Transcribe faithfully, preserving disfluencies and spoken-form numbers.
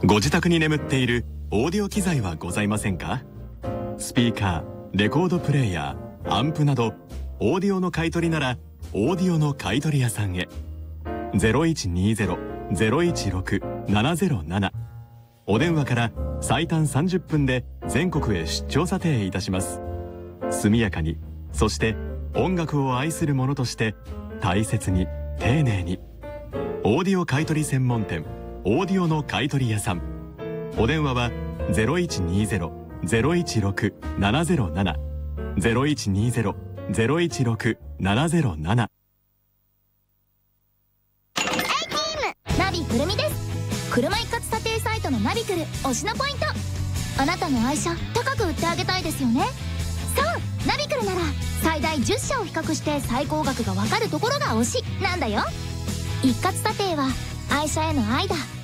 ご自宅に眠っているオーディオ機材はございませんか？スピーカー、レコードプレーヤー、アンプなどオーディオの買い取りならオーディオの買い取り屋さんへ。 ゼロいちにーゼロ ゼロいちろく ななゼロなな お電話から最短さんじゅっぷんで全国へ出張査定いたします。速やかに、そして音楽を愛する者として大切に丁寧に。オーディオ買い取り専門店オーディオの買い取り屋さん。お電話は ゼロいちにーゼロ ゼロいちろく ななゼロなな ゼロいちにーゼロ ゼロいちろく ななゼロなな。 ナビくるみです。車一括査定サイトのナビクル推しのポイント。あなたの愛車高く売ってあげたいですよね。そうナビクルなら最大じゅっしゃを比較して最高額がわかるところが推しなんだよ。一括査定は愛車への愛だ。